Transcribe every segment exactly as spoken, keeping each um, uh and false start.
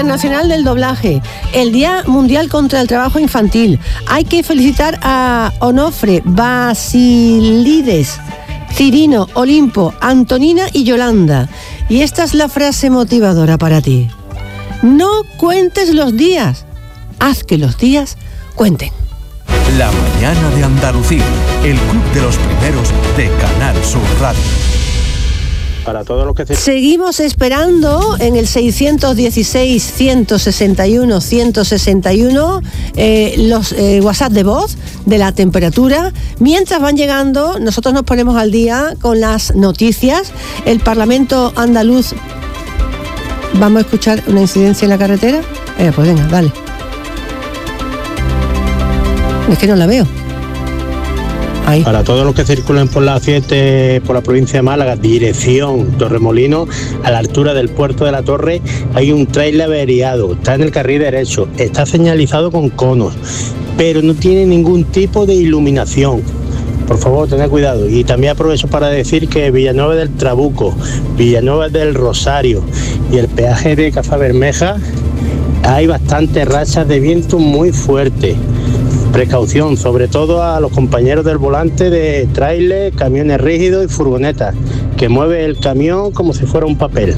Internacional del Doblaje, el Día Mundial contra el Trabajo Infantil. Hay que felicitar a Onofre, Basilides, Cirino, Olimpo, Antonina y Yolanda. Y esta es la frase motivadora para ti. No cuentes los días, haz que los días cuenten. La mañana de Andalucía, el club de los primeros de Canal Sur Radio. Para todos los que se... Seguimos esperando en el seiscientos dieciséis, ciento sesenta y uno, ciento sesenta y uno eh, los eh, WhatsApp de voz de la temperatura. Mientras van llegando, nosotros nos ponemos al día con las noticias. El Parlamento andaluz... ¿Vamos a escuchar una incidencia en la carretera? Eh, pues venga, dale. Es que no la veo. Ahí. Para todos los que circulen por la A siete, por la provincia de Málaga, dirección Torremolinos, a la altura del puerto de la Torre, hay un tráiler averiado, está en el carril derecho, está señalizado con conos, pero no tiene ningún tipo de iluminación. Por favor, tened cuidado. Y también aprovecho para decir que Villanueva del Trabuco, Villanueva del Rosario y el peaje de Cazabermeja hay bastantes rachas de viento muy fuertes. Precaución, sobre todo a los compañeros del volante de tráiler, camiones rígidos y furgonetas, que mueve el camión como si fuera un papel.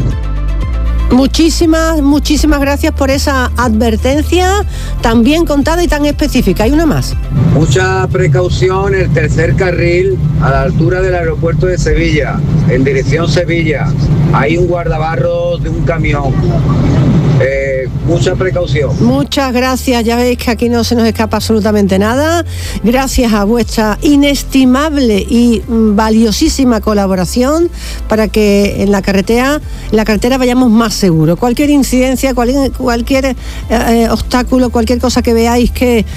Muchísimas, muchísimas gracias por esa advertencia tan bien contada y tan específica. Hay una más. Mucha precaución, el tercer carril a la altura del aeropuerto de Sevilla, en dirección Sevilla. Hay un guardabarros de un camión. Eh, mucha precaución. Muchas gracias, ya veis que aquí no se nos escapa absolutamente nada. Gracias a vuestra inestimable y valiosísima colaboración para que en la carretera, en la carretera vayamos más seguros. Cualquier incidencia, cualquier, cualquier eh, obstáculo, cualquier cosa que veáis que eh,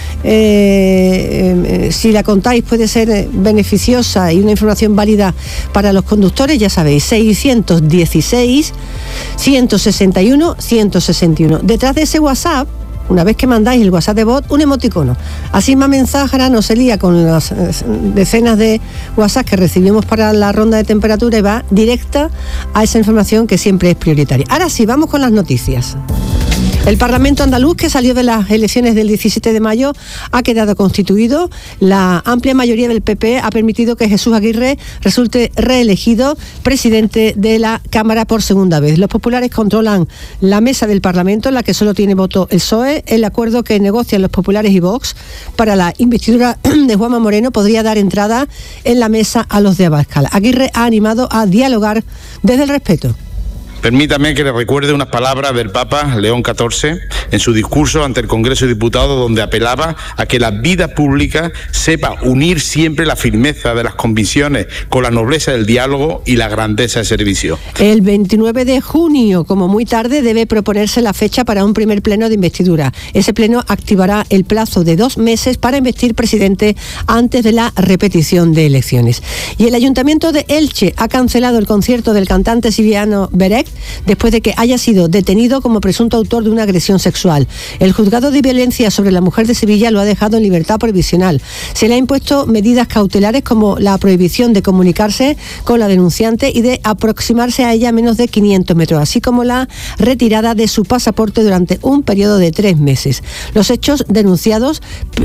eh, si la contáis puede ser beneficiosa y una información válida para los conductores, ya sabéis, seiscientos dieciséis, ciento sesenta y uno, ciento sesenta y uno. Detrás de ese WhatsApp, una vez que mandáis el WhatsApp de voz, un emoticono. Así Mamen Zájara no se lía con las decenas de WhatsApp que recibimos para la ronda de temperatura y va directa a esa información que siempre es prioritaria. Ahora sí, vamos con las noticias. El Parlamento andaluz, que salió de las elecciones del diecisiete de mayo, ha quedado constituido. La amplia mayoría del P P ha permitido que Jesús Aguirre resulte reelegido presidente de la Cámara por segunda vez. Los populares controlan la mesa del Parlamento, en la que solo tiene voto el P S O E. El acuerdo que negocian los populares y Vox para la investidura de Juanma Moreno podría dar entrada en la mesa a los de Abascal. Aguirre ha animado a dialogar desde el respeto. Permítame que le recuerde unas palabras del Papa León catorce en su discurso ante el Congreso de Diputados, donde apelaba a que la vida pública sepa unir siempre la firmeza de las convicciones con la nobleza del diálogo y la grandeza del servicio. El veintinueve de junio, como muy tarde, debe proponerse la fecha para un primer pleno de investidura. Ese pleno activará el plazo de dos meses para investir presidente antes de la repetición de elecciones. Y el Ayuntamiento de Elche ha cancelado el concierto del cantante sevillano Berek después de que haya sido detenido como presunto autor de una agresión sexual. El juzgado de violencia sobre la mujer de Sevilla lo ha dejado en libertad provisional. Se le ha impuesto medidas cautelares como la prohibición de comunicarse con la denunciante y de aproximarse a ella a menos de quinientos metros, así como la retirada de su pasaporte durante un periodo de tres meses. Los hechos denunciados